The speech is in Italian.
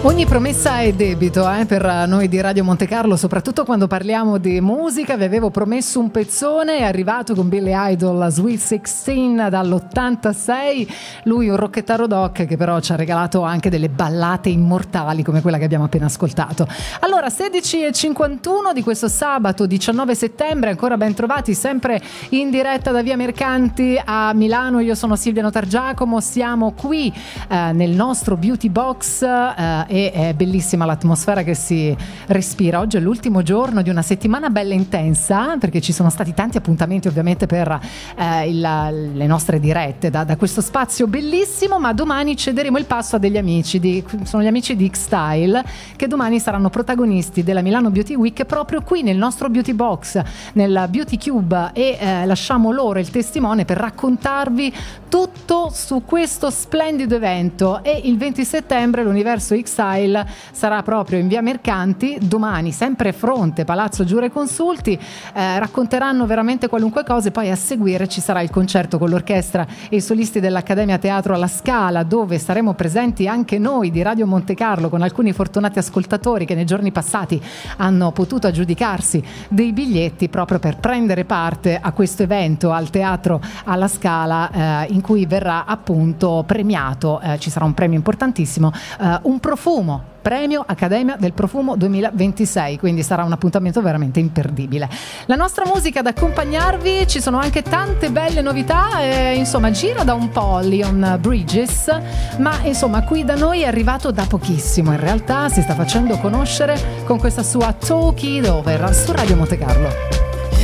Ogni promessa è debito per noi di Radio Monte Carlo, soprattutto quando parliamo di musica. Vi avevo promesso un pezzone, è arrivato con Billy Idol, Sweet 16 dall'86. Lui un rockettaro doc che però ci ha regalato anche delle ballate immortali come quella che abbiamo appena ascoltato. Allora, 16:51 di questo sabato 19 settembre, ancora ben trovati, sempre in diretta da Via Mercanti a Milano. Io sono Silvia Notargiacomo, siamo qui nel nostro Beauty Box e è bellissima l'atmosfera che si respira. Oggi è l'ultimo giorno di una settimana bella intensa, perché ci sono stati tanti appuntamenti ovviamente per le nostre dirette da questo spazio bellissimo, ma domani cederemo il passo a degli amici sono gli amici di X-Style, che domani saranno protagonisti della Milano Beauty Week proprio qui nel nostro Beauty Box, nel Beauty Cube, e lasciamo loro il testimone per raccontarvi tutto su questo splendido evento. E il 20 settembre l'Universo X-Style sarà proprio in Via Mercanti, domani sempre fronte Palazzo Giure Consulti, racconteranno veramente qualunque cosa, e poi a seguire ci sarà il concerto con l'orchestra e i solisti dell'Accademia Teatro alla Scala, dove saremo presenti anche noi di Radio Monte Carlo con alcuni fortunati ascoltatori che nei giorni passati hanno potuto aggiudicarsi dei biglietti proprio per prendere parte a questo evento al Teatro alla Scala, in cui verrà appunto premiato, ci sarà un premio importantissimo, un profumo, premio Accademia del Profumo 2026, quindi sarà un appuntamento veramente imperdibile. La nostra musica ad accompagnarvi, ci sono anche tante belle novità, insomma gira da un po' Leon Bridges, ma insomma qui da noi è arrivato da pochissimo, in realtà si sta facendo conoscere con questa sua Talk It Over su Radio Monte Carlo.